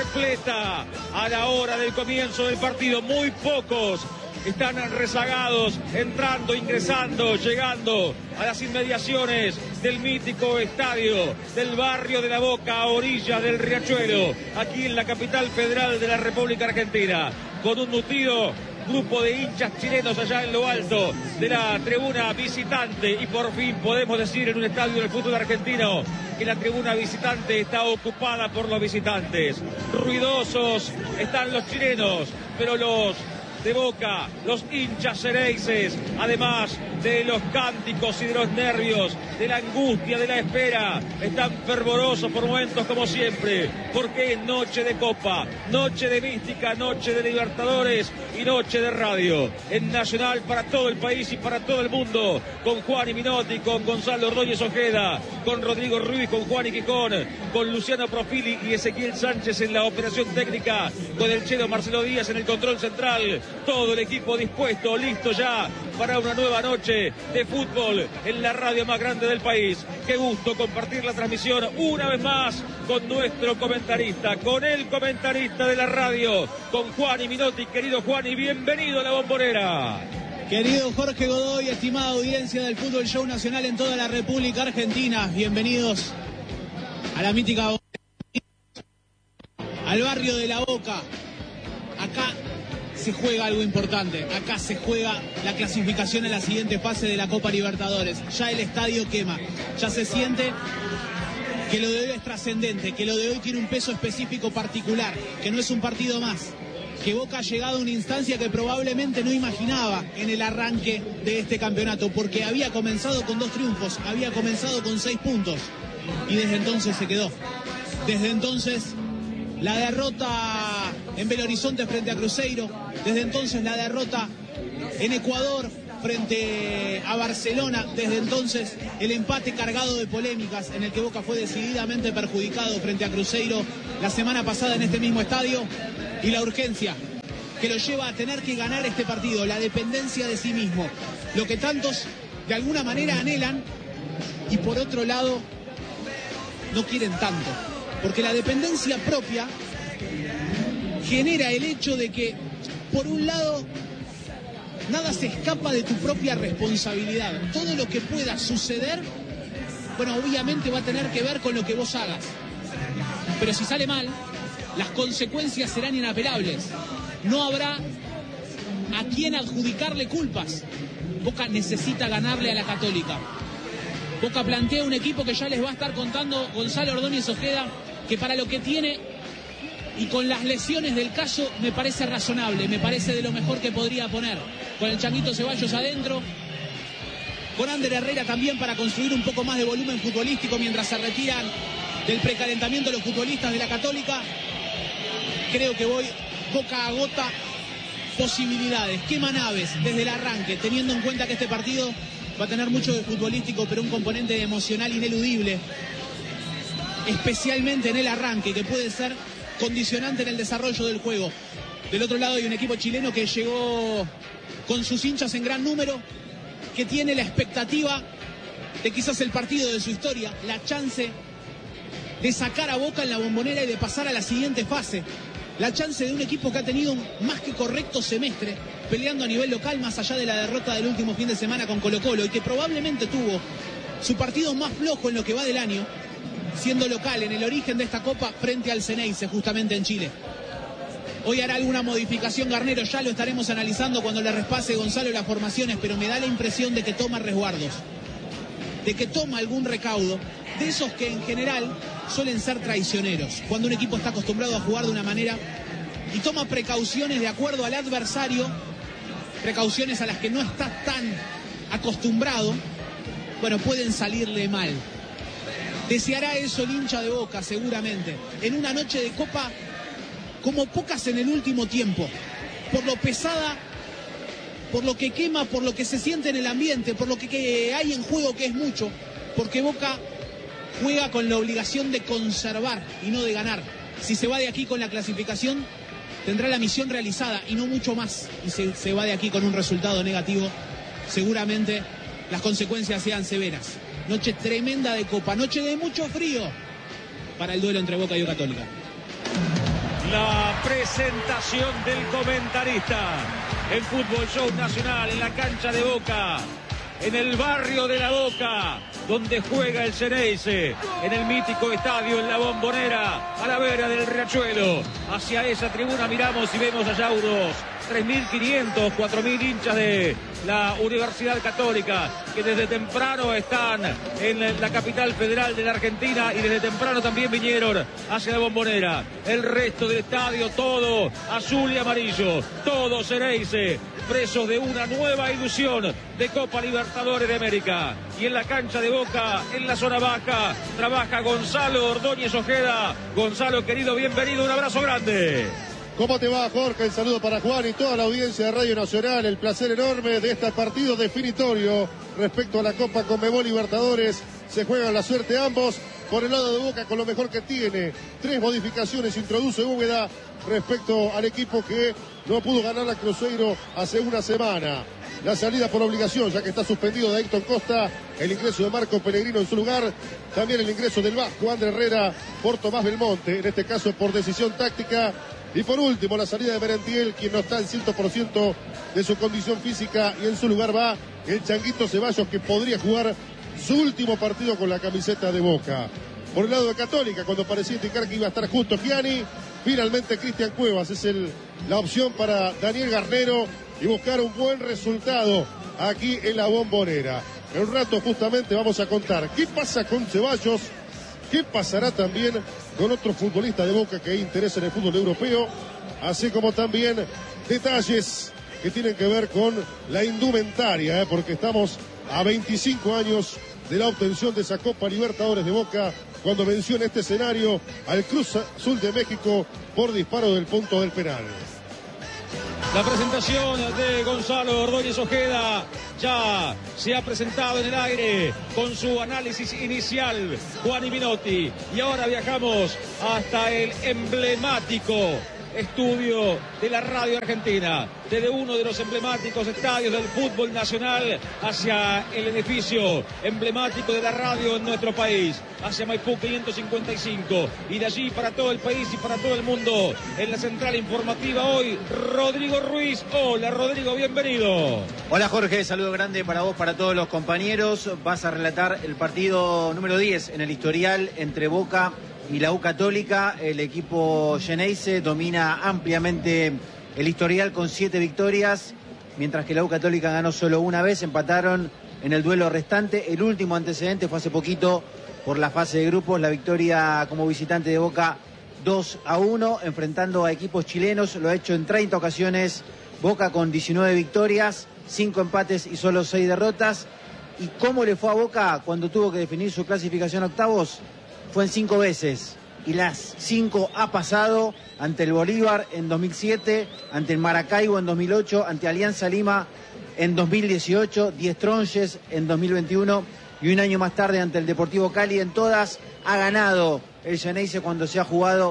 repleta a la hora del comienzo del partido. Muy pocos están rezagados, entrando, ingresando, llegando a las inmediaciones del mítico estadio del barrio de La Boca, a orillas del Riachuelo, aquí en la capital federal de la República Argentina, con un nutrido grupo de hinchas chilenos allá en lo alto de la tribuna visitante. Y por fin podemos decir en un estadio del fútbol argentino que la tribuna visitante está ocupada por los visitantes. Ruidosos están los chilenos, pero los de Boca, los hinchas xeneises, además de los cánticos y de los nervios, de la angustia, de la espera, están fervorosos por momentos como siempre, porque es noche de Copa, noche de mística, noche de Libertadores y noche de radio. En Nacional para todo el país y para todo el mundo, con Juan y Minotti, con Gonzalo Ordóñez Ojeda, con Rodrigo Ruiz, con Juan y Quijón, con Luciano Profili y Ezequiel Sánchez en la operación técnica, con el chelo Marcelo Díaz en el control central. Todo el equipo dispuesto, listo ya para una nueva noche de fútbol en la radio más grande del país. Qué gusto compartir la transmisión una vez más con nuestro comentarista, con el comentarista de la radio, con Juan y Minotti. Querido Juan, y bienvenido a La Bombonera. Querido Jorge Godoy, estimada audiencia del Fútbol Show Nacional en toda la República Argentina, bienvenidos a la mítica al barrio de La Boca. Acá se juega algo importante, acá se juega la clasificación a la siguiente fase de la Copa Libertadores. Ya el estadio quema, ya se siente que lo de hoy es trascendente, que lo de hoy tiene un peso específico particular, que no es un partido más, que Boca ha llegado a una instancia que probablemente no imaginaba en el arranque de este campeonato, porque había comenzado con 2 triunfos, había comenzado con 6 puntos y desde entonces se quedó. Desde entonces la derrota en Belo Horizonte frente a Cruzeiro, desde entonces la derrota en Ecuador frente a Barcelona, desde entonces el empate cargado de polémicas en el que Boca fue decididamente perjudicado frente a Cruzeiro la semana pasada en este mismo estadio, y la urgencia que lo lleva a tener que ganar este partido, la dependencia de sí mismo, lo que tantos de alguna manera anhelan y por otro lado no quieren tanto, porque la dependencia propia genera el hecho de que, por un lado, nada se escapa de tu propia responsabilidad. Todo lo que pueda suceder, bueno, obviamente va a tener que ver con lo que vos hagas. Pero si sale mal, las consecuencias serán inapelables. No habrá a quién adjudicarle culpas. Boca necesita ganarle a la Católica. Boca plantea un equipo que ya les va a estar contando Gonzalo Ordóñez Ojeda, que para lo que tiene y con las lesiones del caso me parece razonable, me parece de lo mejor que podría poner, con el Changuito Ceballos adentro, con Ander Herrera también para construir un poco más de volumen futbolístico mientras se retiran del precalentamiento los futbolistas de la Católica. Creo que Boca agota posibilidades, quema naves desde el arranque, teniendo en cuenta que este partido va a tener mucho de futbolístico, pero un componente emocional ineludible, especialmente en el arranque, que puede ser condicionante en el desarrollo del juego. Del otro lado hay un equipo chileno que llegó con sus hinchas en gran número, que tiene la expectativa de quizás el partido de su historia, la chance de sacar a Boca en la Bombonera y de pasar a la siguiente fase, la chance de un equipo que ha tenido un más que correcto semestre peleando a nivel local, más allá de la derrota del último fin de semana con Colo-Colo, y que probablemente tuvo su partido más flojo en lo que va del año, siendo local en el origen de esta Copa frente al Xeneize, justamente en Chile. Hoy hará alguna modificación Garnero, ya lo estaremos analizando cuando le repase Gonzalo las formaciones, pero me da la impresión de que toma resguardos, de que toma algún recaudo, de esos que en general suelen ser traicioneros, cuando un equipo está acostumbrado a jugar de una manera y toma precauciones de acuerdo al adversario, precauciones a las que no está tan acostumbrado, bueno, pueden salirle mal. Deseará eso el hincha de Boca, seguramente, en una noche de Copa como pocas en el último tiempo, por lo pesada, por lo que quema, por lo que se siente en el ambiente, por lo que hay en juego, que es mucho, porque Boca juega con la obligación de conservar y no de ganar. Si se va de aquí con la clasificación, tendrá la misión realizada y no mucho más, y se va de aquí con un resultado negativo, seguramente las consecuencias sean severas. Noche tremenda de Copa, noche de mucho frío para el duelo entre Boca y Católica. la presentación del comentarista en Fútbol Show Nacional, en la cancha de Boca, en el barrio de La Boca, donde juega el Xeneize, en el mítico estadio en La Bombonera, a la vera del Riachuelo. Hacia esa tribuna miramos y vemos allá unos 3.500, 4.000 hinchas de la Universidad Católica, que desde temprano están en la capital federal de la Argentina y desde temprano también vinieron hacia la Bombonera. El resto del estadio, todo azul y amarillo, todo Xeneize, presos de una nueva ilusión de Copa Libertadores de América. Y en la cancha de Boca, en la zona baja, trabaja Gonzalo Ordóñez Ojeda. Gonzalo, querido, bienvenido, un abrazo grande. ¿Cómo te va, Jorge? El saludo para Juan y toda la audiencia de Radio Nacional. El placer enorme de este partido definitorio respecto a la Copa Conmebol Libertadores. Se juegan la suerte ambos. Por el lado de Boca, con lo mejor que tiene. 3 modificaciones introduce Úbeda respecto al equipo que no pudo ganar la Cruzeiro hace una semana. La salida por obligación, ya que está suspendido de Héctor Costa. El ingreso de Marco Pellegrino en su lugar. También el ingreso del Vasco André Herrera por Tomás Belmonte. En este caso por decisión táctica. Y por último, la salida de Merentiel, quien no está al 100% de su condición física. Y en su lugar va el Changuito Ceballos, que podría jugar su último partido con la camiseta de Boca. Por el lado de Católica, cuando parecía indicar que iba a estar justo Gianni, finalmente Cristian Cuevas es la opción para Daniel Garnero y buscar un buen resultado aquí en la Bombonera. En un rato justamente vamos a contar qué pasa con Ceballos, qué pasará también con otro futbolista de Boca que interesa en el fútbol europeo, así como también detalles que tienen que ver con la indumentaria, porque estamos a 25 años de la obtención de esa Copa Libertadores de Boca, cuando venció en este escenario al Cruz Azul de México por disparo del punto del penal. La presentación de Gonzalo Ordóñez Ojeda ya se ha presentado en el aire con su análisis inicial, Juan y Minotti. Y ahora viajamos hasta el emblemático estudio de la Radio Argentina, desde uno de los emblemáticos estadios del fútbol nacional hacia el edificio emblemático de la radio en nuestro país, hacia Maipú 555, y de allí para todo el país y para todo el mundo. En la central informativa hoy, Rodrigo Ruiz. Hola, Rodrigo, bienvenido. Hola, Jorge, saludo grande para vos, para todos los compañeros. Vas a relatar el partido número 10 en el historial entre Boca y la U Católica. El equipo Xeneize domina ampliamente el historial con 7 victorias, mientras que la U Católica ganó solo una vez. Empataron en el duelo restante. El último antecedente fue hace poquito por la fase de grupos, la victoria como visitante de Boca 2-1, enfrentando a equipos chilenos. Lo ha hecho en 30 ocasiones Boca, con 19 victorias, 5 empates y solo 6 derrotas. ¿Y cómo le fue a Boca cuando tuvo que definir su clasificación a octavos? Fue en 5 veces, y las 5 ha pasado ante el Bolívar en 2007, ante el Maracaibo en 2008, ante Alianza Lima en 2018, 10 Tronches en 2021 y un año más tarde ante el Deportivo Cali. En todas ha ganado el Xeneize cuando se ha jugado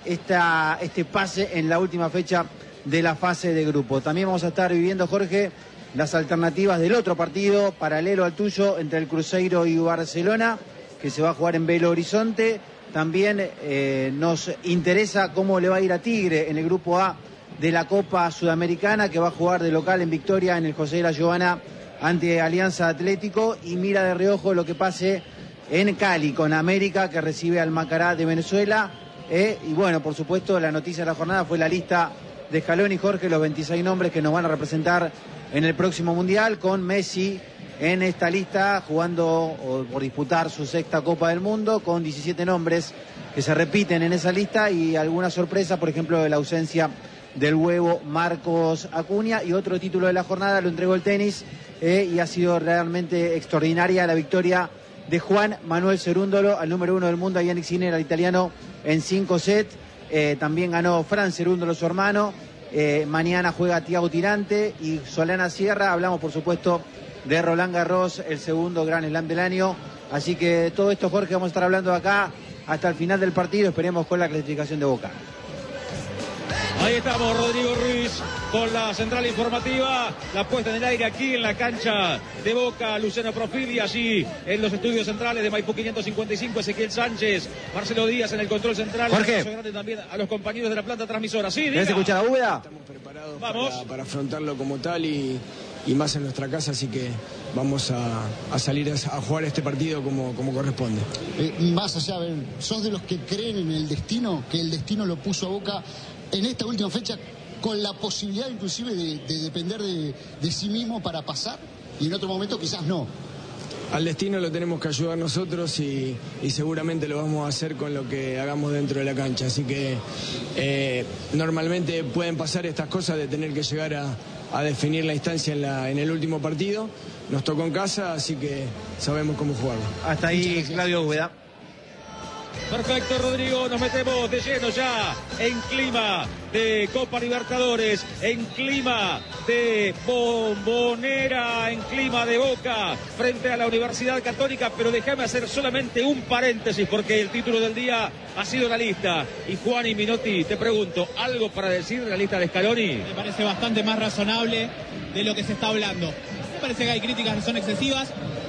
este pase en la última fecha de la fase de grupo. También vamos a estar viviendo, Jorge, las alternativas del otro partido paralelo al tuyo entre el Cruzeiro y Barcelona, que se va a jugar en Belo Horizonte. También nos interesa cómo le va a ir a Tigre en el grupo A de la Copa Sudamericana, que va a jugar de local en Victoria en el José de la Giovana ante Alianza Atlético, y mira de reojo lo que pase en Cali con América, que recibe al Macará de Venezuela. Y bueno, por supuesto, la noticia de la jornada fue la lista de Scaloni, Jorge, los 26 nombres que nos van a representar en el próximo Mundial, con Messi en esta lista, jugando o por disputar su 6ª Copa del Mundo, con 17 nombres que se repiten en esa lista, y alguna sorpresa, por ejemplo, la ausencia del huevo Marcos Acuña. Y otro título de la jornada lo entregó el tenis, y ha sido realmente extraordinaria la victoria de Juan Manuel Cerúndolo al número 1 del mundo, a Yannick Sinner, al italiano, en 5 sets. También ganó Fran Cerúndolo, su hermano. Mañana juega Thiago Tirante y Solana Sierra. Hablamos, por supuesto, de Roland Garros, el segundo Grand Slam del año. Así que todo esto, Jorge, vamos a estar hablando acá hasta el final del partido. Esperemos con la clasificación de Boca. Ahí estamos, Rodrigo Ruiz, con la central informativa, la puesta en el aire aquí en la cancha de Boca, Luciano Profili, allí en los estudios centrales de Maipú 555, Ezequiel Sánchez, Marcelo Díaz en el control central. Jorge. Un abrazo grande también a los compañeros de la planta transmisora. Sí, ¿Querés escuchar a Úbeda? Estamos preparados para afrontarlo como tal y más en nuestra casa, así que vamos a salir a jugar este partido como corresponde. Más allá, a ver, ¿sos de los que creen en el destino? Que el destino lo puso a Boca en esta última fecha con la posibilidad inclusive de depender de sí mismo para pasar, y en otro momento quizás no. Al destino lo tenemos que ayudar nosotros y seguramente lo vamos a hacer con lo que hagamos dentro de la cancha. Así que normalmente pueden pasar estas cosas de tener que llegar a definir la instancia en el último partido. Nos tocó en casa, así que sabemos cómo jugarlo. Hasta ahí Claudio Úbeda. Perfecto, Rodrigo, nos metemos de lleno ya en clima de Copa Libertadores, en clima de Bombonera, en clima de Boca frente a la Universidad Católica, pero déjame hacer solamente un paréntesis porque el título del día ha sido la lista. Y Juan y Minotti, te pregunto, ¿algo para decir de la lista de Scaloni? Me parece bastante más razonable de lo que se está hablando. Me parece que hay críticas que son excesivas.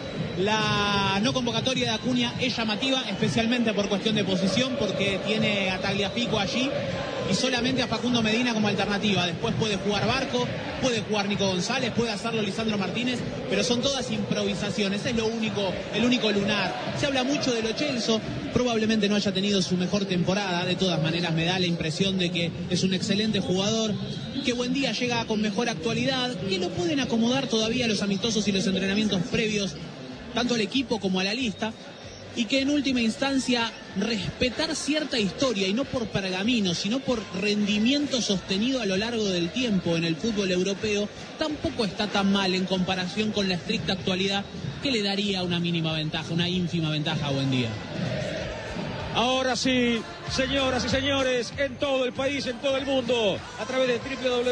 La no convocatoria de Acuña es llamativa, especialmente por cuestión de posición, porque tiene a Tagliafico allí y solamente a Facundo Medina como alternativa. Después puede jugar Barco, puede jugar Nico González, puede hacerlo Lisandro Martínez, pero son todas improvisaciones. Es el único lunar. Se habla mucho de Lo Celso, probablemente no haya tenido su mejor temporada. De todas maneras me da la impresión de que es un excelente jugador, que Buendía llega con mejor actualidad, que lo pueden acomodar todavía los amistosos y los entrenamientos previos tanto al equipo como a la lista, y que en última instancia respetar cierta historia, y no por pergamino, sino por rendimiento sostenido a lo largo del tiempo en el fútbol europeo, tampoco está tan mal en comparación con la estricta actualidad que le daría una mínima ventaja, una ínfima ventaja a Buendía. Ahora sí, señoras y señores, en todo el país, en todo el mundo, a través de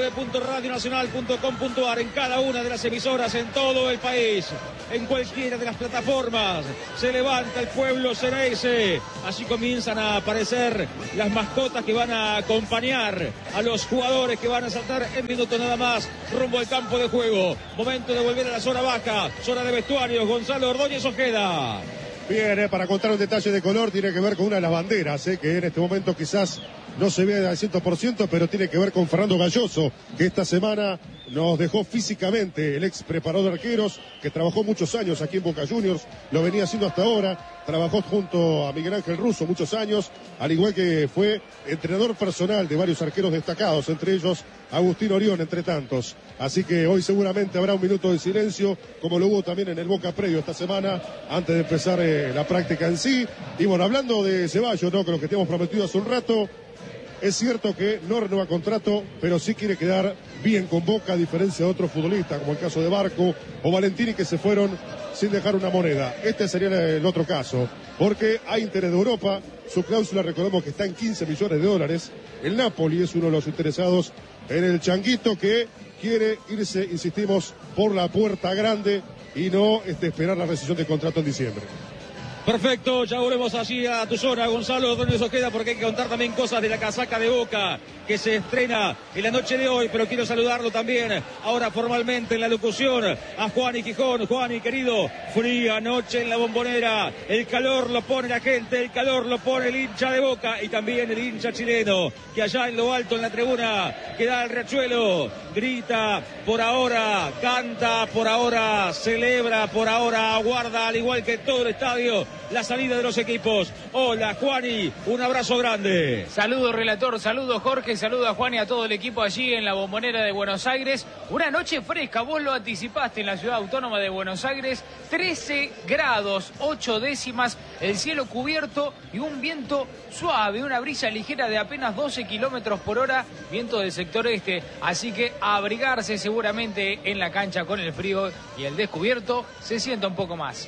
www.radionacional.com.ar, en cada una de las emisoras, en todo el país, en cualquiera de las plataformas, se levanta el pueblo Xeneize. Así comienzan a aparecer las mascotas que van a acompañar a los jugadores que van a saltar en minutos nada más rumbo al campo de juego. Momento de volver a la zona baja, zona de vestuarios. Gonzalo Ordóñez Ojeda. Bien, para contar un detalle de color, tiene que ver con una de las banderas, que en este momento quizás no se ve al 100%, pero tiene que ver con Fernando Galloso, que esta semana nos dejó físicamente, el ex preparador de arqueros, que trabajó muchos años aquí en Boca Juniors, lo venía haciendo hasta ahora, trabajó junto a Miguel Ángel Russo muchos años, al igual que fue entrenador personal de varios arqueros destacados, entre ellos Agustín Orión, entre tantos. Así que hoy seguramente habrá un minuto de silencio, como lo hubo también en el Boca previo esta semana, antes de empezar la práctica en sí. Y bueno, hablando de Ceballos, ¿no?, que lo que te hemos prometido hace un rato, es cierto que no renueva contrato, pero sí quiere quedar bien con Boca, a diferencia de otros futbolistas, como el caso de Barco o Valentini, que se fueron sin dejar una moneda. Este sería el otro caso, porque hay interés de Europa. Su cláusula, recordemos que está en 15 millones de dólares. El Napoli es uno de los interesados en el changuito, que quiere irse, insistimos, por la puerta grande y no esperar la rescisión de contrato en diciembre. Perfecto, ya volvemos allí a tu zona, Gonzalo Ordóñez Ojeda, porque hay que contar también cosas de la casaca de Boca que se estrena en la noche de hoy, pero quiero saludarlo también ahora formalmente en la locución a Juan y Gijón. Juan y querido, fría noche en la Bombonera, el calor lo pone la gente, el calor lo pone el hincha de Boca y también el hincha chileno, que allá en lo alto en la tribuna que da el riachuelo, grita por ahora, canta por ahora, celebra por ahora, aguarda al igual que todo el estadio la salida de los equipos. Hola Juani, un abrazo grande. Saludos relator, saludos Jorge, saludos a Juan y a todo el equipo allí en la Bombonera de Buenos Aires. Una noche fresca, vos lo anticipaste, en la ciudad autónoma de Buenos Aires. 13 grados, 8 décimas, el cielo cubierto y un viento suave, una brisa ligera de apenas 12 kilómetros por hora, viento del sector este. Así que a abrigarse seguramente en la cancha con el frío y el descubierto se sienta un poco más.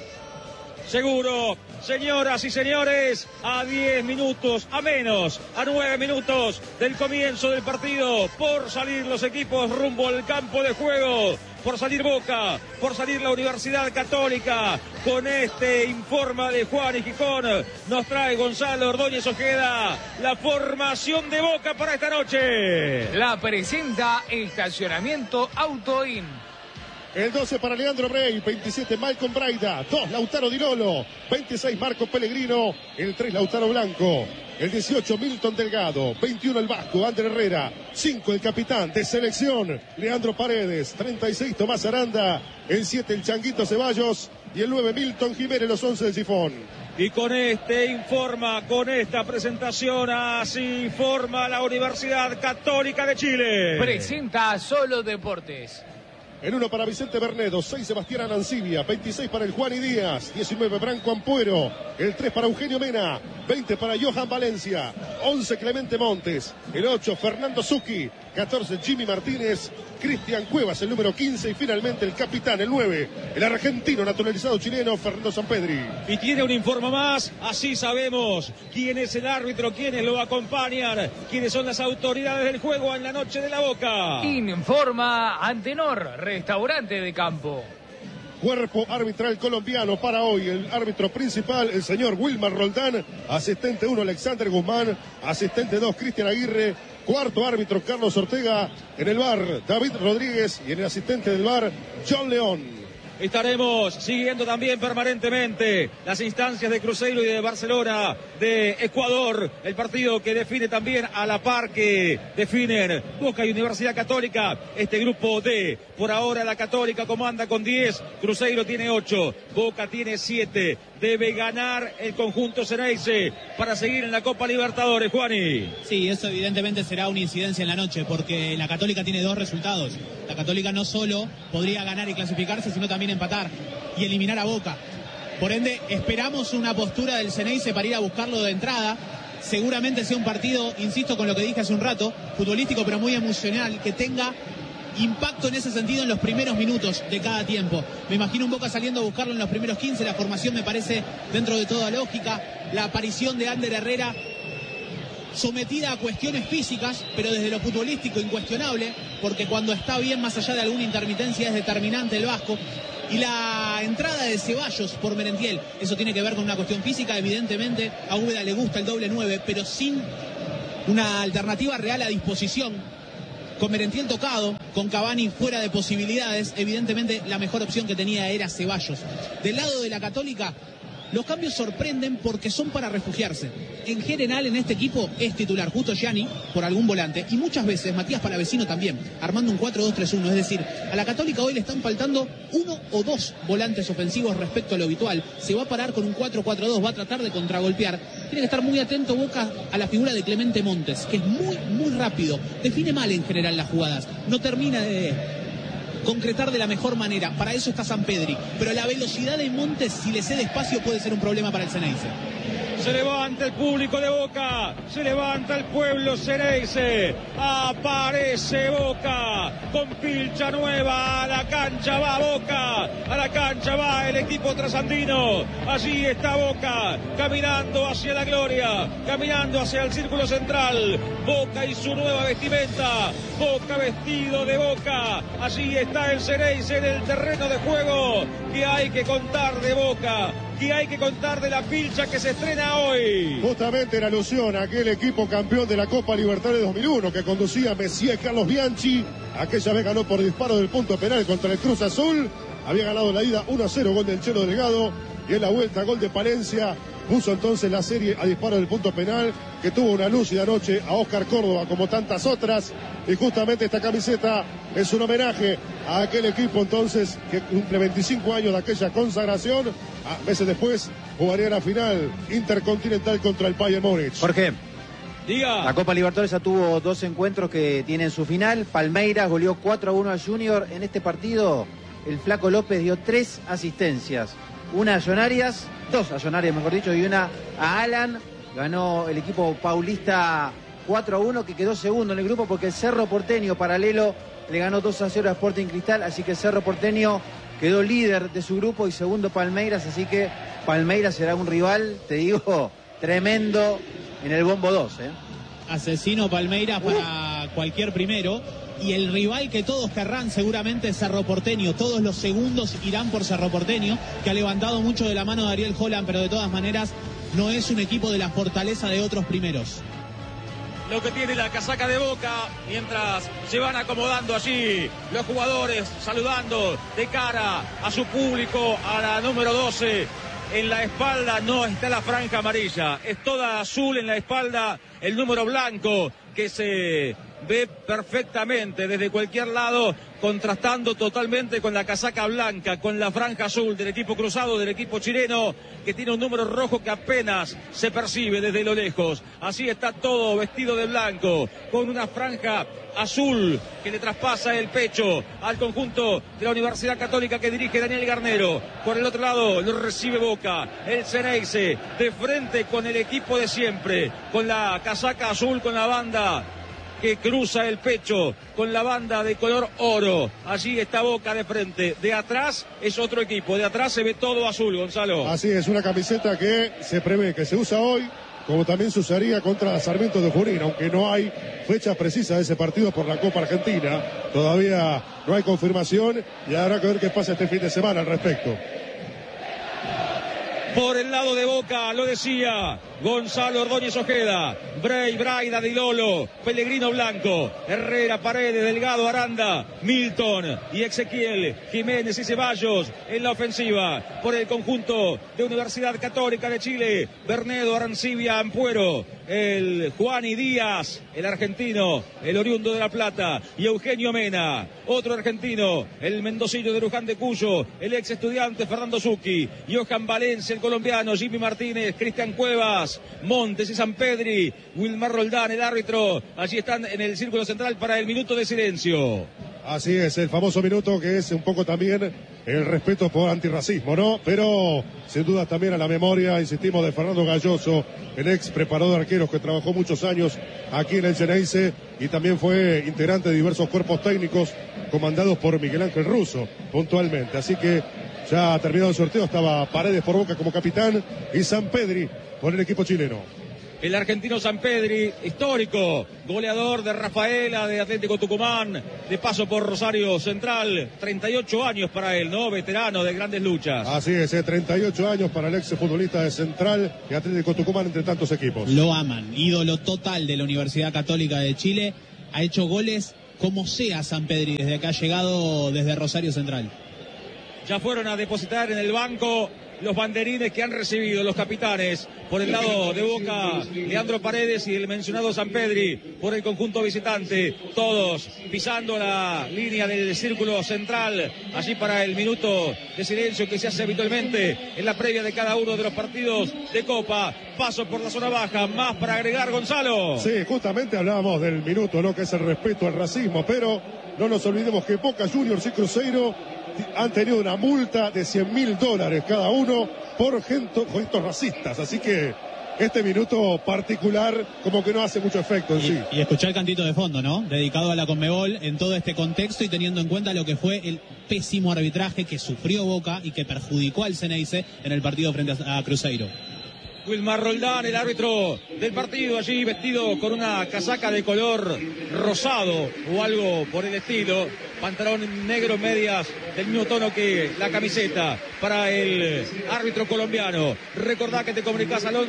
Seguro, señoras y señores, a 10 minutos, a menos, a 9 minutos del comienzo del partido, por salir los equipos rumbo al campo de juego. por salir Boca, por salir la Universidad Católica. Con este informe de Juan y Gijón nos trae Gonzalo Ordóñez Ojeda la formación de Boca para esta noche. La presenta Estacionamiento Autoin. El 12 para Leandro Rey, 27 Malcolm Braida, 2 Lautaro Di Lolo, 26 Marco Pellegrino, el 3 Lautaro Blanco, el 18 Milton Delgado, 21 el Vasco, Ander Herrera, 5 el capitán de selección, Leandro Paredes, 36 Tomás Aranda, el 7 el Changuito Ceballos y el 9 Milton Jiménez, los 11 del Sifón. Y con este informa, con esta presentación, así forma la Universidad Católica de Chile. Presenta Solo Deportes. El 1 para Vicente Bernedo, 6 Sebastián Anancibia, 26 para el Juan y Díaz, 19 Branco Ampuero, el 3 para Eugenio Mena, 20 para Johan Valencia, 11 Clemente Montes, el 8 Fernando Zucchi, 14 Jimmy Martínez, Cristian Cuevas, el número 15 y finalmente el capitán, el 9, el argentino naturalizado chileno Fernando Sampedri. Y tiene un informe más, así sabemos quién es el árbitro, quiénes lo acompañan, quiénes son las autoridades del juego en la noche de la Boca. Informa Antenor, restaurante de campo. Cuerpo arbitral colombiano para hoy, el árbitro principal, el señor Wilmar Roldán, asistente 1 Alexander Guzmán, asistente 2 Cristian Aguirre, cuarto árbitro Carlos Ortega, en el VAR David Rodríguez y en el asistente del VAR John León. Estaremos siguiendo también permanentemente las instancias de Cruzeiro y de Barcelona de Ecuador, el partido que define también a la par que definen Boca y Universidad Católica, este grupo D. Por ahora la Católica comanda con 10, Cruzeiro tiene 8, Boca tiene 7. Debe ganar el conjunto Xeneize para seguir en la Copa Libertadores, Juani. Sí, eso evidentemente será una incidencia en la noche, porque la Católica tiene 2 resultados. La Católica no solo podría ganar y clasificarse, sino también empatar y eliminar a Boca. Por ende, esperamos una postura del Xeneize para ir a buscarlo de entrada. Seguramente sea un partido, insisto con lo que dije hace un rato, futbolístico pero muy emocional, que tenga impacto en ese sentido en los primeros minutos de cada tiempo. Me imagino un Boca saliendo a buscarlo en los primeros 15, la formación me parece dentro de toda lógica, la aparición de Ander Herrera sometida a cuestiones físicas, pero desde lo futbolístico incuestionable, porque cuando está bien, más allá de alguna intermitencia, es determinante el Vasco. Y la entrada de Ceballos por Merentiel, eso tiene que ver con una cuestión física, evidentemente a Úbeda le gusta el doble 9, pero sin una alternativa real a disposición. Con Merentiel tocado, con Cavani fuera de posibilidades, evidentemente la mejor opción que tenía era Ceballos. Del lado de la Católica, los cambios sorprenden porque son para refugiarse. En general en este equipo es titular Justo Gianni por algún volante y muchas veces Matías Palavecino también, armando un 4-2-3-1. Es decir, a la Católica hoy le están faltando 1 o 2 volantes ofensivos respecto a lo habitual. Se va a parar con un 4-4-2, va a tratar de contragolpear. Tiene que estar muy atento Boca a la figura de Clemente Montes, que es muy rápido. Define mal en general las jugadas. No termina de concretar de la mejor manera. Para eso está Sampedri. Pero la velocidad de Montes, si le cede espacio, puede ser un problema para el Xeneize. Se levanta el público de Boca, se levanta el pueblo Xeneize, aparece Boca con pilcha nueva, a la cancha va Boca, a la cancha va el equipo trasandino, allí está Boca, caminando hacia la gloria, caminando hacia el círculo central, Boca y su nueva vestimenta, Boca vestido de Boca, allí está el Xeneize en el terreno de juego. ¿Qué hay que contar de Boca? ¿Qué hay que contar de la pilcha que se estrena hoy? Justamente en alusión a aquel equipo campeón de la Copa Libertadores 2001 que conducía Messier Carlos Bianchi, aquella vez ganó por disparo del punto penal contra el Cruz Azul, había ganado la ida 1-0, gol del Chelo Delgado, y en la vuelta gol de Palencia, puso entonces la serie a disparo del punto penal, que tuvo una lúcida noche a Oscar Córdoba como tantas otras, y justamente esta camiseta es un homenaje a aquel equipo entonces que cumple 25 años de aquella consagración. Meses después jugaría la final intercontinental contra el Bayern Múnich. ¿Por qué? Diga. La Copa Libertadores ya tuvo 2 encuentros que tienen su final. Palmeiras goleó 4-1 al Junior. En este partido el Flaco López dio 3 asistencias. Una a John Arias, 2 a John Arias mejor dicho, y una a Alan. Ganó el equipo paulista 4-1, que quedó segundo en el grupo porque el Cerro Porteño paralelo le ganó 2-0 a Sporting Cristal, así que el Cerro Porteño quedó líder de su grupo y segundo Palmeiras, así que Palmeiras será un rival, te digo, tremendo en el bombo 2. Asesino Palmeiras para cualquier primero. y el rival que todos querrán seguramente es Cerro Porteño. Todos los segundos irán por Cerro Porteño, que ha levantado mucho de la mano de Ariel Holland, pero de todas maneras no es un equipo de la fortaleza de otros primeros. Lo que tiene la casaca de Boca, mientras se van acomodando allí los jugadores, saludando de cara a su público, a la número 12. En la espalda no está la franja amarilla, es toda azul en la espalda, el número blanco que se ve perfectamente desde cualquier lado, contrastando totalmente con la casaca blanca, con la franja azul del equipo cruzado, del equipo chileno, que tiene un número rojo que apenas se percibe desde lo lejos. Así está todo vestido de blanco, con una franja azul que le traspasa el pecho al conjunto de la Universidad Católica que dirige Daniel Garnero. Por el otro lado lo recibe Boca, el Xeneize, de frente con el equipo de siempre, con la casaca azul, con la banda que cruza el pecho, con la banda de color oro. Allí está Boca de frente. De atrás es otro equipo, de atrás se ve todo azul, Gonzalo. Así es, una camiseta que se prevé que se usa hoy, como también se usaría contra Sarmiento de Junín, aunque no hay fecha precisa de ese partido por la Copa Argentina. Todavía no hay confirmación y habrá que ver qué pasa este fin de semana al respecto. Por el lado de Boca, lo decía Gonzalo Ordóñez Ojeda, Braida Di Lolo, Pellegrino Blanco, Herrera, Paredes, Delgado, Aranda, Milton y Ezequiel, Jiménez y Ceballos en la ofensiva. Por el conjunto de Universidad Católica de Chile, Bernedo, Arancibia, Ampuero, el Juani Díaz, el argentino, el oriundo de La Plata, y Eugenio Mena, otro argentino, el mendocino de Luján de Cuyo, el ex estudiante Fernando Zucchi, Johan Valencia, el colombiano, Jimmy Martínez, Cristian Cuevas, Montes y Sampedri, Wilmar Roldán, el árbitro. Allí están en el círculo central para el minuto de silencio. Así es, el famoso minuto que es un poco también el respeto por antirracismo, ¿no? Pero sin duda también a la memoria, insistimos, de Fernando Galloso, el ex preparador de arqueros que trabajó muchos años aquí en el Xeneize y también fue integrante de diversos cuerpos técnicos comandados por Miguel Ángel Russo, puntualmente. Así que ya terminado el sorteo, estaba Paredes por Boca como capitán y Sampedri por el equipo chileno. El argentino Sampedri, histórico, goleador de Rafaela, de Atlético Tucumán, de paso por Rosario Central, 38 años para él, ¿no? Veterano de grandes luchas. Así es, 38 años para el ex futbolista de Central y Atlético Tucumán entre tantos equipos. Lo aman, ídolo total de la Universidad Católica de Chile, ha hecho goles como sea Sampedri desde que ha llegado desde Rosario Central. Ya fueron a depositar en el banco los banderines que han recibido los capitanes. Por el lado de Boca, Leandro Paredes y el mencionado Sampedri. Por el conjunto visitante, todos pisando la línea del círculo central, allí para el minuto de silencio que se hace habitualmente en la previa de cada uno de los partidos de Copa. Paso por la zona baja, más para agregar, Gonzalo. Sí, justamente hablábamos del minuto, ¿no? Que es el respeto al racismo, pero no nos olvidemos que Boca Juniors y Cruzeiro han tenido una multa de $100.000 cada uno por gestos racistas, así que este minuto particular como que no hace mucho efecto en sí. Y escuchar el cantito de fondo, ¿no? Dedicado a la Conmebol en todo este contexto y teniendo en cuenta lo que fue el pésimo arbitraje que sufrió Boca y que perjudicó al Xeneize en el partido frente a Cruzeiro. Wilmar Roldán, el árbitro del partido, allí vestido con una casaca de color rosado o algo por el estilo, pantalón negro, medias del mismo tono que la camiseta para el árbitro colombiano. Recordá que te comunicás al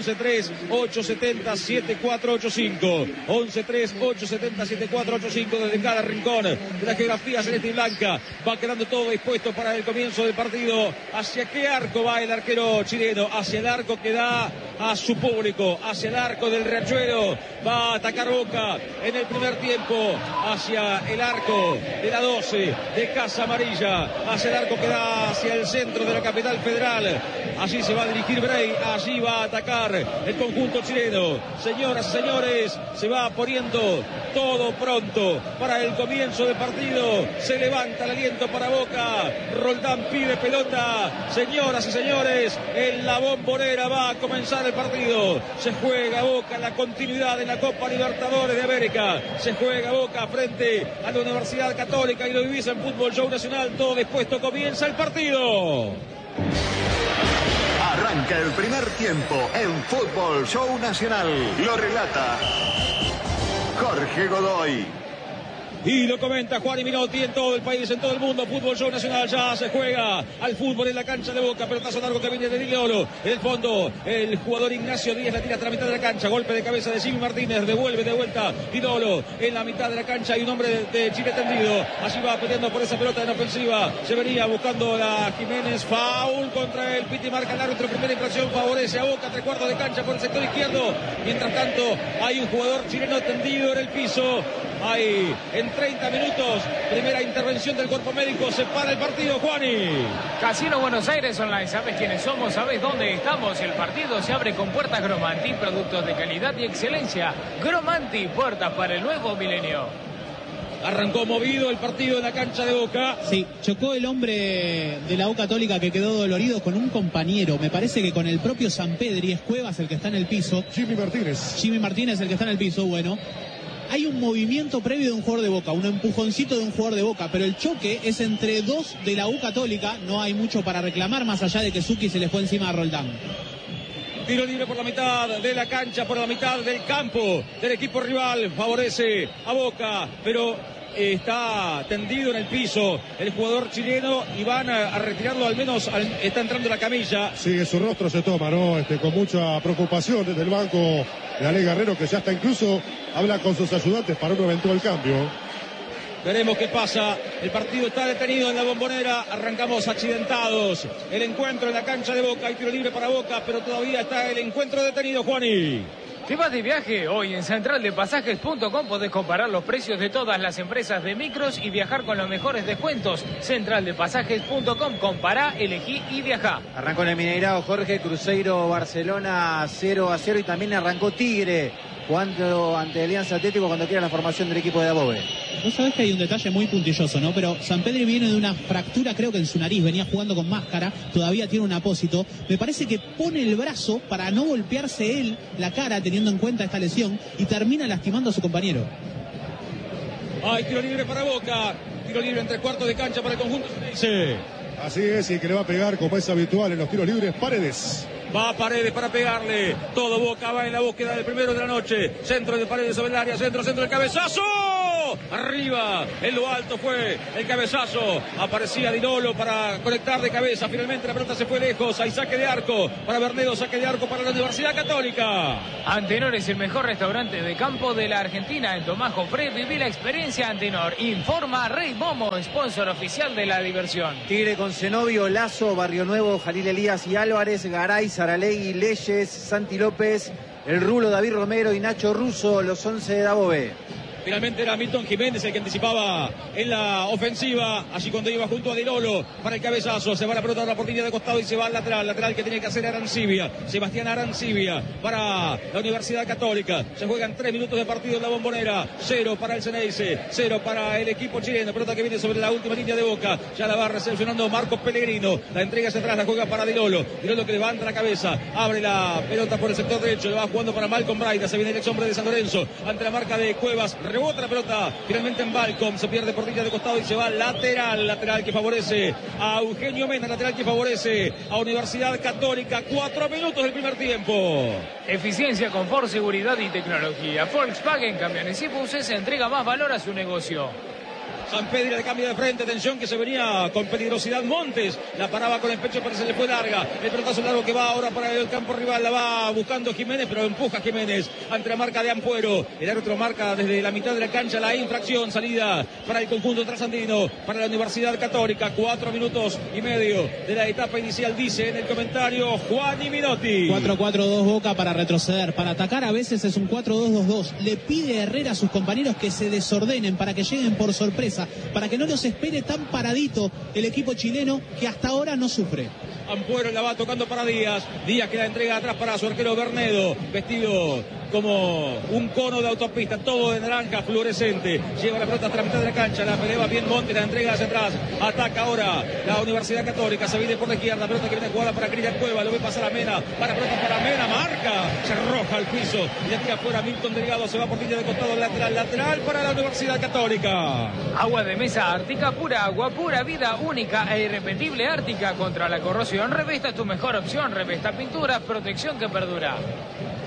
11-3-870-7485, 11-3-870-7485 desde cada rincón de la geografía celeste y blanca. Va quedando todo dispuesto para el comienzo del partido. ¿Hacia qué arco va el arquero chileno? Hacia el arco que da a su público, hacia el arco del Riachuelo. Va a atacar Boca en el primer tiempo, hacia el arco de la 12 de Casa Amarilla, hacia el arco que da hacia el centro de la capital federal. Allí se va a dirigir Bray, allí va a atacar el conjunto chileno. Señoras y señores, se va poniendo todo pronto para el comienzo del partido. Se levanta el aliento para Boca. Roldán pide pelota. Señoras y señores, en la Bombonera va a comenzar el partido. Se juega Boca la continuidad en la Copa Libertadores de América. Se juega Boca frente a la Universidad Católica y lo vivís en Fútbol Show Nacional. Todo dispuesto, comienza el partido. Arranca el primer tiempo en Fútbol Show Nacional. Lo relata Jorge Godoy. Y lo comenta Juan y Minotti en todo el país, en todo el mundo. Fútbol Show Nacional, ya se juega al fútbol en la cancha de Boca. Pelotazo largo que viene de Dinolo. En el fondo, el jugador Ignacio Díaz la tira hasta la mitad de la cancha. Golpe de cabeza de Jimmy Martínez. Devuelve de vuelta Dinolo en la mitad de la cancha. Hay un hombre de Chile tendido. Allí va peleando por esa pelota en ofensiva. Se venía buscando a Jiménez. Foul contra el Piti, marca el árbitro. Primera infracción favorece a Boca. 3/4 de cancha por el sector izquierdo. Mientras tanto, hay un jugador chileno tendido en el piso. Hay en 30 minutos, primera intervención del cuerpo médico, se para el partido, Juani. Casino Buenos Aires Online, ¿sabes quiénes somos? ¿Sabes dónde estamos? El partido se abre con puertas Gromanti, productos de calidad y excelencia. Gromanti, puertas para el nuevo milenio. Arrancó movido el partido en la cancha de Boca. Sí, chocó el hombre de la U Católica que quedó dolorido con un compañero. Me parece que con el propio Sampedri. Es Cuevas el que está en el piso. Jimmy Martínez el que está en el piso, bueno. Hay un movimiento previo de un jugador de Boca, un empujoncito de un jugador de Boca, pero el choque es entre dos de la U Católica. No hay mucho para reclamar, más allá de que Zucchi se le fue encima a Roldán. Tiro libre por la mitad de la cancha, por la mitad del campo del equipo rival. Favorece a Boca, pero está tendido en el piso el jugador chileno y van a retirarlo, al menos está entrando la camilla. Sí, su rostro se toma, ¿no? Con mucha preocupación desde el banco de Ale Guerrero, que ya está incluso habla con sus ayudantes para un eventual cambio. Veremos qué pasa. El partido está detenido en la Bombonera. Arrancamos accidentados. El encuentro en la cancha de Boca. Hay tiro libre para Boca, pero todavía está el encuentro detenido, Juani. ¿Te vas de viaje? Hoy en centraldepasajes.com podés comparar los precios de todas las empresas de micros y viajar con los mejores descuentos. Centraldepasajes.com, compará, elegí y viajá. Arrancó en el Mineirao, Jorge. Cruzeiro Barcelona 0-0 y también arrancó Tigre jugando ante Alianza Atlético cuando quiera la formación del equipo de Dabove. Vos sabés que hay un detalle muy puntilloso, ¿no? Pero Sampedri viene de una fractura, creo que en su nariz, venía jugando con máscara, todavía tiene un apósito. Me parece que pone el brazo para no golpearse él la cara, teniendo en cuenta esta lesión, y termina lastimando a su compañero. Hay tiro libre para Boca, tiro libre en 3/4 de cancha para el conjunto. Sí. Así es, y que le va a pegar, como es habitual en los tiros libres, Paredes. Va Paredes para pegarle. Todo Boca va en la búsqueda del primero de la noche. Centro de Paredes sobre el área. Centro del cabezazo. Arriba. En lo alto fue el cabezazo. Aparecía Dinolo para conectar de cabeza. Finalmente la pelota se fue lejos. Hay saque de arco para Bernedo. Saque de arco para la Universidad Católica. Antenor es el mejor restaurante de campo de la Argentina. En Tomás Jofré viví la experiencia Antenor. Informa Rey Momo, sponsor oficial de la diversión. Tigre con Zenobio, Lazo, Barrio Nuevo, Jalil Elías y Álvarez, Garay, Saralegui, Leyes, Santi López, el Rulo, David Romero y Nacho Russo, los 11 de Dabove. Finalmente era Milton Jiménez el que anticipaba en la ofensiva. Allí cuando iba junto a Dinolo para el cabezazo. Se va la pelota a la portería de costado y se va al lateral. Lateral que tiene que hacer Arancibia. Sebastián Arancibia para la Universidad Católica. Se juegan 3 minutos de partido en la Bombonera. 0 para el Ceneice. 0 para el equipo chileno. Pelota que viene sobre la última línea de Boca. Ya la va recepcionando Marcos Pellegrino. La entrega hacia atrás. La juega para Dinolo. Dinolo que levanta la cabeza. Abre la pelota por el sector derecho. Le va jugando para Malcolm Braida. Se viene el ex hombre de San Lorenzo. Ante la marca de Cuevas. Rebota la pelota finalmente en Balcom, se pierde por línea de costado y se va lateral que favorece a Eugenio Mena, lateral que favorece a Universidad Católica. 4 minutos del primer tiempo. Eficiencia, confort, seguridad y tecnología. Volkswagen Camiones y Buses entrega más valor a su negocio. Sampedri le cambia de frente, atención que se venía con peligrosidad Montes, la paraba con el pecho pero se le fue larga, el pelotazo largo que va ahora para el campo rival, la va buscando Jiménez pero empuja Jiménez ante la marca de Ampuero, el árbitro marca desde la mitad de la cancha la infracción, salida para el conjunto trasandino, para la Universidad Católica. 4 minutos y medio de la etapa inicial, dice en el comentario Juan y Minotti. 4-4-2 Boca para retroceder, para atacar a veces es un 4-2-2-2, le pide Herrera a sus compañeros que se desordenen para que lleguen por sorpresa, para que no los espere tan paradito el equipo chileno que hasta ahora no sufre. Ampuero la va tocando para Díaz que la entrega atrás para su arquero Bernedo, vestido como un cono de autopista, todo de naranja fluorescente, lleva la pelota hasta la mitad de la cancha, la pelea bien Monte, la entrega hacia atrás, ataca ahora la Universidad Católica, se viene por la izquierda, pelota que viene jugada para Cristian Cueva, lo ve pasar a Mena, para pelota para Mena, marca, se arroja al piso, y le tira fuera Milton Delgado, se va por línea de costado lateral para la Universidad Católica. Agua de mesa Ártica, pura agua, pura vida, única e irrepetible Ártica contra la corrosión. Revesta tu mejor opción, Revesta Pinturas, protección que perdura.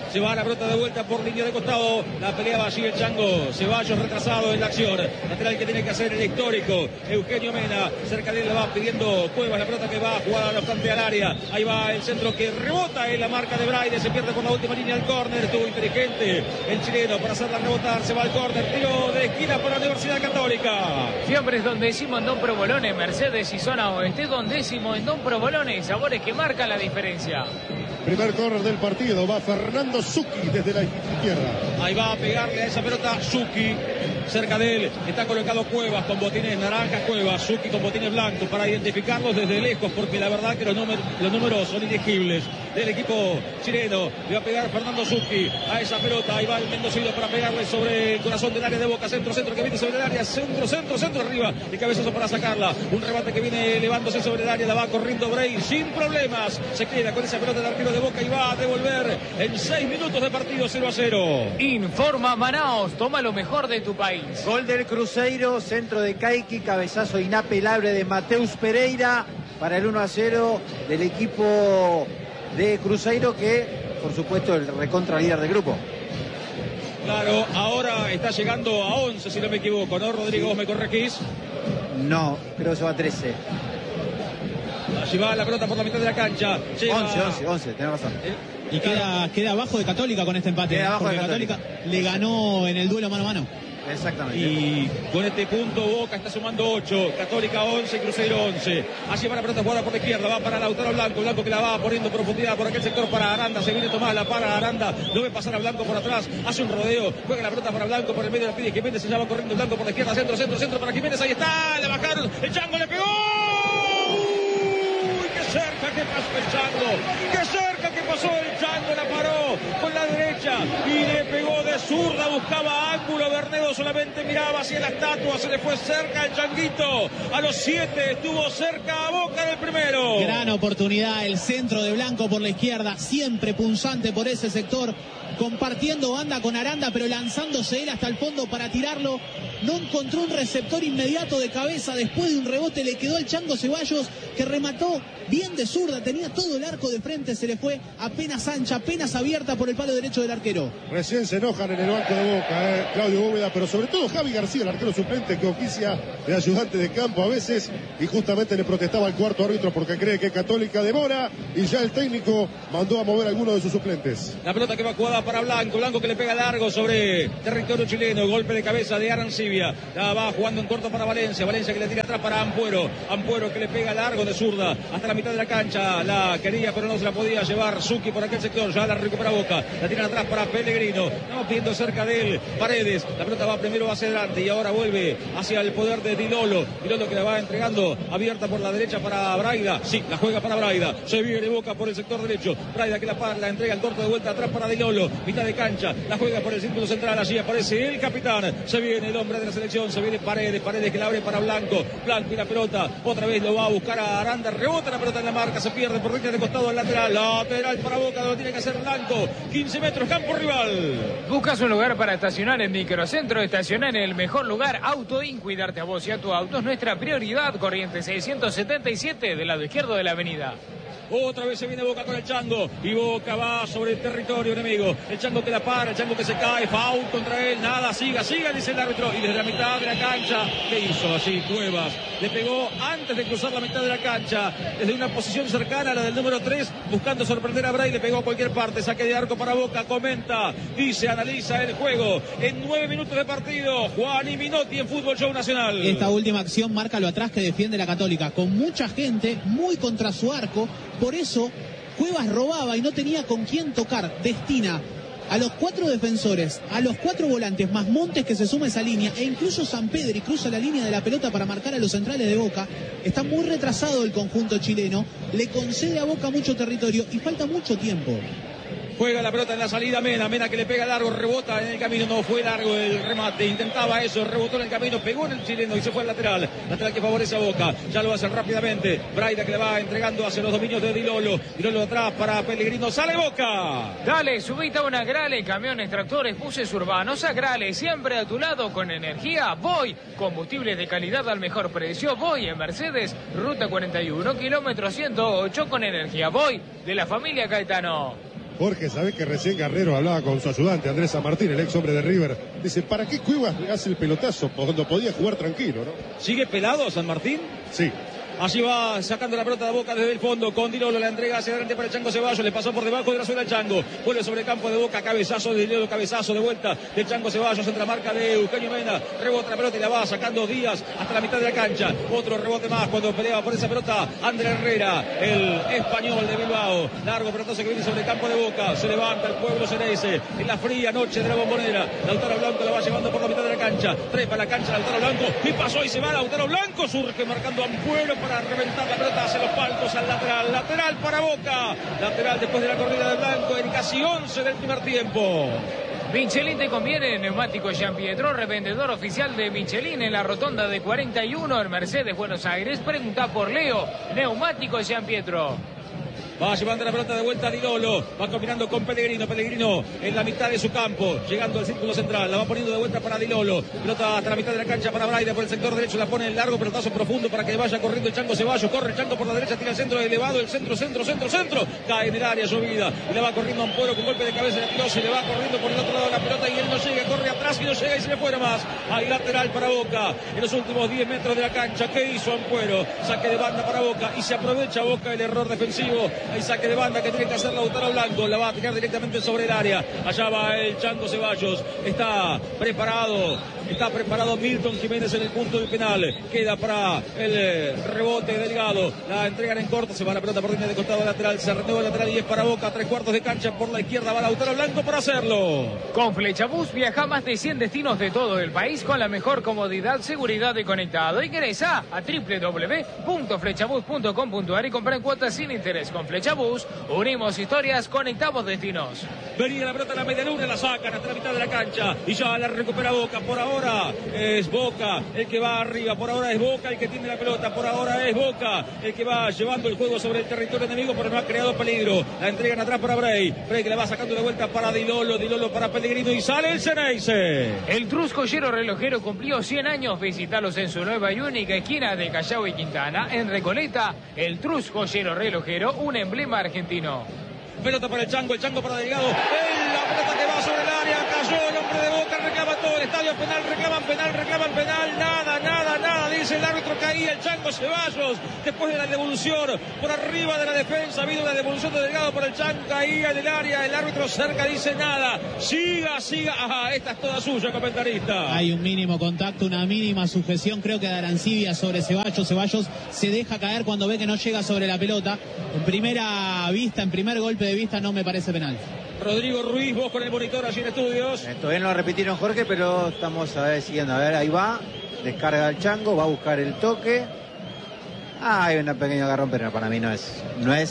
Se va la pelota de vuelta por línea de costado. La peleaba allí el Chango. Ceballos retrasado en la acción. Lateral que tiene que hacer el histórico Eugenio Mena. Cerca de él le va pidiendo Cuevas. La pelota que va a jugar bastante al área. Ahí va el centro que rebota en la marca de Braille. Se pierde por la última línea del córner. Estuvo inteligente el chileno para hacerla rebotar. Se va al córner. Tiro de esquina para la Universidad Católica. Fiambres Dondécimo en Don Provolone, Mercedes y Zona Oeste. Dondécimo en Don Provolone. Sabores que marcan la diferencia. Primer córner del partido. Va Fernando Zucchi desde la izquierda. Ahí va a pegarle a esa pelota Zucchi. Cerca de él está colocado Cuevas con botines naranjas. Cuevas, Zucchi con botines blancos para identificarlos desde lejos, porque la verdad que los números son ilegibles del equipo chileno. Le va a pegar Fernando Zucchi a esa pelota. Ahí va el mendocino para pegarle sobre el corazón del área de Boca. Centro que viene sobre el área. Centro arriba. Y cabezazo para sacarla. Un remate que viene elevándose sobre el área. La va corriendo Bray sin problemas. Se queda con esa pelota del arquero de Boca y va a devolver en 6 minutos de partido 0-0. Informa Manaos. Toma lo mejor de tu país. Gol del Cruzeiro, centro de Caiqui, cabezazo inapelable de Mateus Pereira para el 1-0 del equipo de Cruzeiro, que por supuesto el recontra líder del grupo. Claro, ahora está llegando a 11 si no me equivoco, ¿no, Rodrigo? ¿Me corregís? No, creo que se va a 13. Allí va la pelota por la mitad de la cancha. Llega... 11, tenés razón. Y queda abajo de Católica con este empate. Porque Católica le ganó en el duelo mano a mano. Exactamente. Y con este punto Boca está sumando 8, Católica 11, Cruzeiro 11. Allí va la pelota jugada por la izquierda, va para Lautaro Blanco que la va poniendo profundidad por aquel sector para Aranda. Se viene Tomás, la para Aranda, no ve pasar a Blanco por atrás, hace un rodeo, juega la pelota para Blanco por el medio, la pide Jiménez, se llama corriendo Blanco por la izquierda, centro para Jiménez, ahí está, la bajaron, el Chango le pegó. ¡Uy, qué cerca que pasó el Chango! ¡Qué cerca que pasó el Chango! La paró con la derecha y le pegó de zurda, buscaba ángulo. Bernedo solamente miraba hacia la estatua, se le fue cerca el Changuito. A los 7 estuvo cerca a Boca del primero. Gran oportunidad, el centro de Blanco por la izquierda, siempre punzante por ese sector, compartiendo banda con Aranda, pero lanzándose él hasta el fondo para tirarlo. No encontró un receptor inmediato de cabeza, después de un rebote le quedó al Chango Ceballos, que remató bien de zurda, tenía todo el arco de frente, se le fue apenas ancha, apenas abierta por el palo derecho del arquero. Recién se enojan en el banco de Boca, Claudio Bóveda, pero sobre todo Javi García, el arquero suplente que oficia de ayudante de campo a veces, y justamente le protestaba al cuarto árbitro porque cree que Católica demora, y ya el técnico mandó a mover a alguno de sus suplentes. La pelota que va jugada para Blanco que le pega largo sobre territorio chileno, golpe de cabeza de Arancibia, la va jugando en corto para Valencia que le tira atrás para Ampuero que le pega largo de zurda hasta la mitad de la cancha, la quería pero no se la podía llevar Zucchi por aquel sector, ya la recupera Boca, la tiran atrás para Pellegrino, estamos pidiendo cerca de él Paredes, la pelota va primero hacia adelante y ahora vuelve hacia el poder de Dilolo que la va entregando abierta por la derecha para Braida, sí, la juega para Braida, se viene Boca por el sector derecho, Braida que la entrega el corto de vuelta atrás para Dilolo, mitad de cancha, la juega por el círculo central, allí aparece el capitán, se viene el hombre de la selección, se viene Paredes que la abre para Blanco y la pelota, otra vez lo va a buscar a Aranda, rebota la pelota en la marca, se pierde por línea de costado al lateral para Boca, lo tiene que hacer Blanco, 15 metros, campo rival. Buscas un lugar para estacionar en Microcentro, estacionar en el mejor lugar, Auto In, cuidarte a vos y a tu auto es nuestra prioridad, Corrientes 677 del lado izquierdo de la avenida. Otra vez se viene Boca con el Chango y Boca va sobre el territorio enemigo. El Chango que la para, el Chango que se cae, foul contra él, nada, siga, dice el árbitro. Y desde la mitad de la cancha, ¿qué hizo así Cuevas? Le pegó antes de cruzar la mitad de la cancha, desde una posición cercana a la del número 3, buscando sorprender a Bray, le pegó a cualquier parte, saque de arco para Boca, comenta, dice, analiza el juego. En 9 minutos de partido, Juan y Minotti en Fútbol Show Nacional. Esta última acción marca lo atrás que defiende la Católica, con mucha gente, muy contra su arco. Por eso, Cuevas robaba y no tenía con quién tocar. Destina a los 4 defensores, a los 4 volantes, más Montes que se suma a esa línea, e incluso Sampedri cruza la línea de la pelota para marcar a los centrales de Boca. Está muy retrasado el conjunto chileno, le concede a Boca mucho territorio y falta mucho tiempo. Juega la pelota en la salida Mena que le pega largo, rebota en el camino, no fue largo el remate, intentaba eso, rebotó en el camino, pegó en el chileno y se fue al lateral que favorece a Boca, ya lo hacen rápidamente, Braida que le va entregando hacia los dominios de Dilolo atrás para Pellegrino, sale Boca. Dale, subite a una Grale, camiones, tractores, buses urbanos, a Grale, siempre a tu lado con energía, voy, combustibles de calidad al mejor precio, voy en Mercedes, ruta 41, kilómetro 108 con energía, voy, de la familia Caetano. Jorge, ¿sabés que recién Guerrero hablaba con su ayudante Andrés San Martín, el ex hombre de River? Dice, ¿para qué Cuevas hace el pelotazo cuando podía jugar tranquilo, no? ¿Sigue pelado San Martín? Sí. Allí va sacando la pelota de Boca desde el fondo. Con Di Lolo la entrega hacia adelante para el Chango Ceballos. Le pasó por debajo de la suela al Chango. Vuelve sobre el campo de Boca. Cabezazo de Di Lolo. Cabezazo de vuelta del Chango Ceballos. Entra marca de Eugenio Mena. Rebota la pelota y la va sacando Díaz hasta la mitad de la cancha. Otro rebote más cuando peleaba por esa pelota André Herrera, el español de Bilbao. Largo pelotazo que viene sobre el campo de Boca. Se levanta el pueblo Xeneize en la fría noche de la Bombonera. Lautaro Blanco la va llevando por la mitad de la cancha. Trepa la cancha Lautaro Blanco. Y pasó y se va Lautaro Blanco. Surge marcando Ampuero para reventar la pelota hacia los palcos al lateral. Lateral para Boca. Lateral después de la corrida de Blanco en casi 11 del primer tiempo. Michelin te conviene, Neumático Gianpietro, revendedor oficial de Michelin en la rotonda de 41 en Mercedes, Buenos Aires. Pregunta por Leo, Neumático Gianpietro. Va llevando la pelota de vuelta a Di Lolo. Va combinando con Pellegrino. Pellegrino en la mitad de su campo. Llegando al círculo central. La va poniendo de vuelta para Di Lolo. Pelota hasta la mitad de la cancha para Braida por el sector derecho. La pone en largo. Pelotazo profundo para que vaya corriendo el Chango Ceballos. Corre el Chango por la derecha. Tira el centro elevado. El centro. Cae en el área llovida. Y la va corriendo Ampuero con golpe de cabeza. Se le va corriendo por el otro lado de la pelota. Y él no llega. Corre atrás y no llega y se le fuera más. Hay lateral para Boca. En los últimos 10 metros de la cancha. ¿Qué hizo Ampuero? Saque de banda para Boca. Y se aprovecha Boca el error defensivo. Hay saque de banda que tiene que hacer Lautaro Blanco. La va a tirar directamente sobre el área. Allá va el Chango Ceballos. Está preparado Milton Jiménez en el punto del penal. Queda para el rebote Delgado. La entregan en corto. Se va la pelota por línea de costado lateral. Se renueva el lateral y es para Boca. 3/4 de cancha por la izquierda. Va Lautaro Blanco para hacerlo. Con Flechabús viaja más de 100 destinos de todo el país con la mejor comodidad, seguridad y conectado. Ingresa a www.flechabús.com.ar y compra en cuotas sin interés. Con Flechabús unimos historias, conectamos destinos. Venía la pelota a la media luna, la sacan hasta la mitad de la cancha y ya la recupera Boca. Por ahora es Boca el que va arriba, por ahora es Boca el que tiene la pelota, por ahora es Boca el que va llevando el juego sobre el territorio enemigo, pero no ha creado peligro. La entregan atrás para Bray que la va sacando de vuelta para Di Lolo para Pellegrino y sale el Xeneize. El Trus Joyero Relojero cumplió 100 años. Visitalos en su nueva y única esquina de Callao y Quintana, en Recoleta. El Trus Joyero Relojero, un emblema argentino. Pelota para el Chango para Delgado. La pelota que va sobre el área. Cayó el hombre de Boca. Reclama todo el estadio. Reclaman penal. Nada. Dice el árbitro. Caía el Chango Ceballos. Después de la devolución por arriba de la defensa. Ha habido una devolución de Delgado por el Chango. Caía en el área. El árbitro cerca dice nada. Siga. Ajá, esta es toda suya, comentarista. Hay un mínimo contacto, una mínima sujeción. Creo que de Arancibia sobre Ceballos. Ceballos se deja caer cuando ve que no llega sobre la pelota. En primera vista, en primer golpe de vista, no me parece penal. Rodrigo Ruiz, vos con el monitor allí en estudios. Todavía no lo repitieron, Jorge, pero estamos siguiendo. A ver, ahí va. Descarga el Chango, va a buscar el toque. Hay un pequeño agarrón, pero para mí no es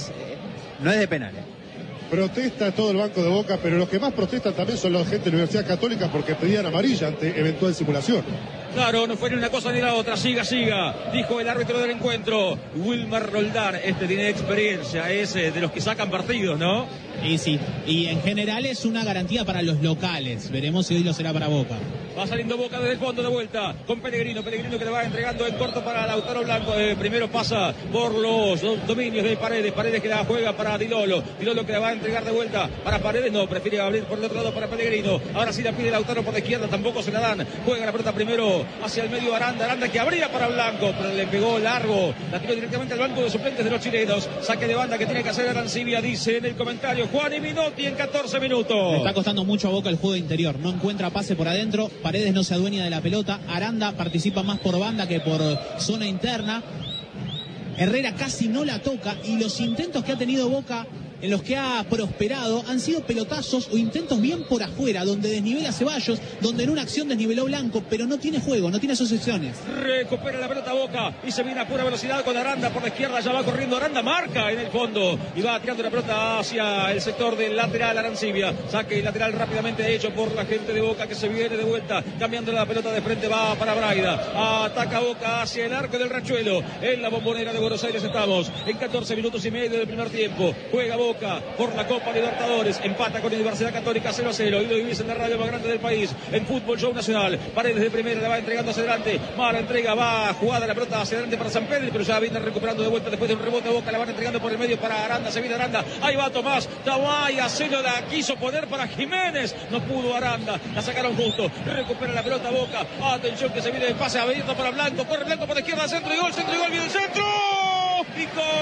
de penal. Protesta todo el banco de Boca, pero los que más protestan también son los gente de la Universidad Católica porque pedían amarilla ante eventual simulación. Claro, no fue ni una cosa ni la otra. Siga, dijo el árbitro del encuentro. Wilmar Roldán, tiene experiencia, es de los que sacan partidos, ¿no? Y sí, y en general es una garantía para los locales. Veremos si hoy lo será para Boca. Va saliendo Boca desde el fondo de vuelta con Pellegrino que le va entregando en corto para Lautaro Blanco. Primero pasa por los dominios de Paredes que la juega para Di Lolo que la va a entregar de vuelta para Paredes. No, prefiere abrir por el otro lado para Pellegrino. Ahora sí la pide Lautaro por la izquierda, tampoco se la dan. Juega la pelota primero hacia el medio Aranda que abría para Blanco, pero le pegó largo. La tiró directamente al banco de suplentes de los chilenos. Saque de banda que tiene que hacer Arancibia, dice en el comentario Juan y Minotti en 14 minutos. Le está costando mucho a Boca el juego interior. No encuentra pase por adentro. Paredes no se adueña de la pelota. Aranda participa más por banda que por zona interna. Herrera casi no la toca y los intentos que ha tenido Boca, en los que ha prosperado, han sido pelotazos o intentos bien por afuera, donde desnivela Ceballos, donde en una acción desniveló Blanco, pero no tiene juego, no tiene asociaciones. Recupera la pelota Boca y se viene a pura velocidad con Aranda por la izquierda, ya va corriendo Aranda, marca en el fondo y va tirando la pelota hacia el sector del lateral Arancibia. Saque lateral rápidamente hecho por la gente de Boca que se viene de vuelta, cambiando la pelota de frente, va para Braida. Ataca Boca hacia el arco del Rachuelo. En la Bombonera de Buenos Aires estamos en 14 minutos y medio del primer tiempo. Juega Boca Boca por la Copa Libertadores. Empata con Universidad Católica 0-0. Y lo vivís en la radio más grande del país, en Fútbol Show Nacional. Paredes de primera, la va entregando hacia adelante. Mala entrega, va jugada la pelota hacia adelante para San Pedro, pero ya viene recuperando de vuelta después de un rebote. Boca la van entregando por el medio para Aranda. Se viene Aranda. Ahí va Tomás Tawaya. Se lo la quiso poner para Jiménez. No pudo Aranda. La sacaron justo. Recupera la pelota Boca. Atención que se viene el pase abierto para Blanco. Corre Blanco por la izquierda. Centro y gol. Viene el centro. Y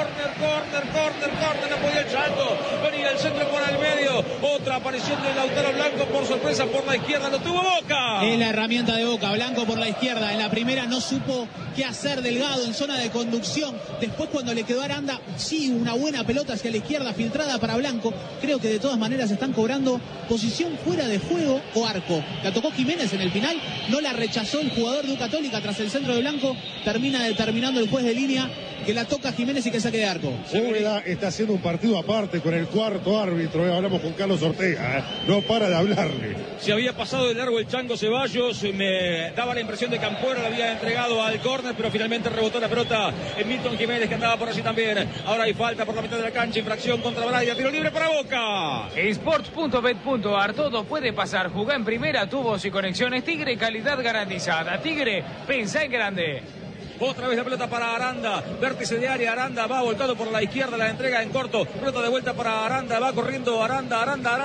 corner, no podía el Chango. Venía el centro por el medio. Otra aparición de Lautaro Blanco por sorpresa por la izquierda. Lo tuvo Boca. Es la herramienta de Boca. Blanco por la izquierda. En la primera no supo qué hacer Delgado en zona de conducción. Después cuando le quedó Aranda, sí, una buena pelota hacia la izquierda filtrada para Blanco. Creo que de todas maneras están cobrando posición fuera de juego o arco. La tocó Jiménez en el final. No la rechazó el jugador de U Católica tras el centro de Blanco. Termina determinando el juez de línea que la toca Jiménez y que saque de arco. Úbeda está haciendo un partido aparte con el cuarto árbitro. Hablamos con Carlos Ortega. No para de hablarle. Se había pasado de largo el Chango Ceballos. Me daba la impresión de que Ampuero la había entregado al córner, pero finalmente rebotó la pelota en Milton Jiménez, que andaba por allí también. Ahora hay falta por la mitad de la cancha. Infracción contra Braida. Tiro libre para Boca. Sports.bet.ar. Todo puede pasar. Jugá en primera, tubos y conexiones Tigre, calidad garantizada. Tigre, pensá en grande. Otra vez la pelota para Aranda, vértice de área, Aranda va volcado por la izquierda, la entrega en corto, pelota de vuelta para Aranda, va corriendo Aranda,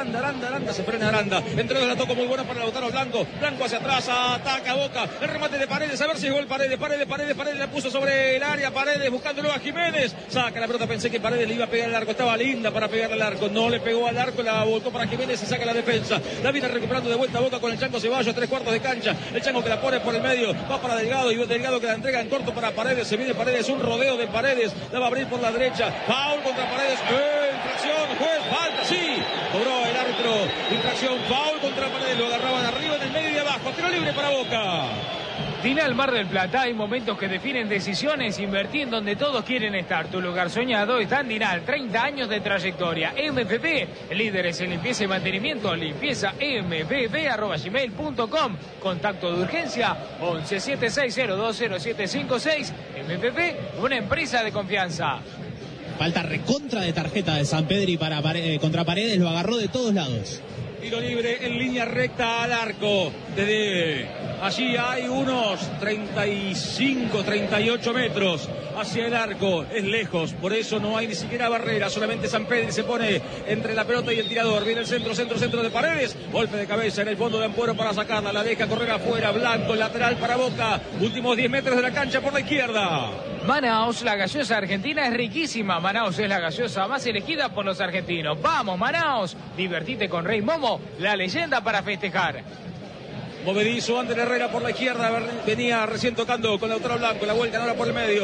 se frena Aranda, entre dos la toco muy buena para Lautaro Blanco hacia atrás, ataca Boca, el remate de Paredes, a ver si llegó el Paredes, la puso sobre el área, Paredes buscándolo a Jiménez, saca la pelota, pensé que Paredes le iba a pegar al arco, estaba linda para pegarle al arco, no le pegó al arco, la volcó para Jiménez y saca la defensa, la viene recuperando de vuelta Boca con el Chango Ceballos, 3/4 de cancha, el Chango que la pone por el medio, va para Delgado y Delgado que la entrega en corto para Paredes, se viene Paredes, un rodeo de Paredes, la va a abrir por la derecha, foul contra Paredes, infracción, juez, falta, sí, cobró el árbitro, infracción, foul contra Paredes, lo agarraban arriba, en el medio y de abajo, tiro libre para Boca. Final Mar del Plata, hay momentos que definen decisiones, invertí en donde todos quieren estar. Tu lugar soñado está en Dinal, 30 años de trayectoria. MPP, líderes en limpieza y mantenimiento, limpiezampp@gmail.com. Contacto de urgencia 1176020756. MPP, una empresa de confianza. Falta recontra de tarjeta de San Pedro y contra Paredes, lo agarró de todos lados. Tiro libre en línea recta al arco. Desde allí hay unos 35, 38 metros hacia el arco. Es lejos, por eso no hay ni siquiera barrera. Solamente San Pedro se pone entre la pelota y el tirador. Viene el centro de Paredes. Golpe de cabeza en el fondo de Ampuero para sacarla. La deja correr afuera. Blanco, lateral para Boca. Últimos 10 metros de la cancha por la izquierda. Manaos, la gaseosa argentina es riquísima. Manaos es la gaseosa más elegida por los argentinos. ¡Vamos, Manaos! Divertite con Rey Momo, la leyenda para festejar. Movedizo, Ander Herrera por la izquierda. Venía recién tocando con Lautaro Blanco. La vuelta ahora por el medio.